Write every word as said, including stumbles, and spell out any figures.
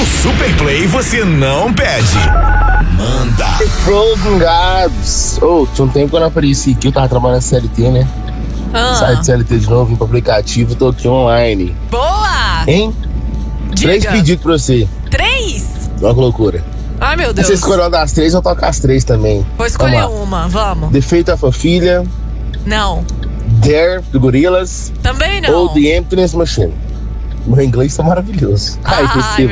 No Super Play você não perde. Manda. Frozen Gabs. Oh, tinha um tempo que eu não apareci aqui, eu tava trabalhando na C L T, né? Ah. Sai de C L T de novo, vim pro aplicativo, tô aqui online. Boa! Hein? Diga. Três pedidos pra você. Três? Olha que loucura. Ai, meu Deus. Você escolheu uma das três, eu toco as três também. Vou escolher Vamos lá. uma, vamos. The Fate of a Filha, Não. Dare, do Gorillaz. Também não. Ou The Emptiness Machine. Meu inglês tá maravilhoso. Ai, Ai, festival.